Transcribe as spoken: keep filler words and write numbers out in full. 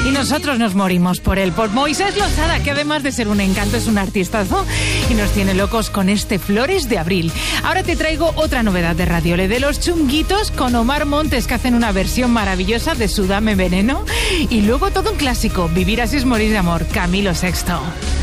Y nosotros nos morimos por él, por Moisés Losada, que además de ser un encanto es un artistazo y nos tiene locos con este Flores de Abril. Ahora te traigo otra novedad de Radiole, de Los Chunguitos con Omar Montes, que hacen una versión maravillosa de Su Dame Veneno. Y luego todo un clásico, Vivir así es morir de amor, Camilo Sexto.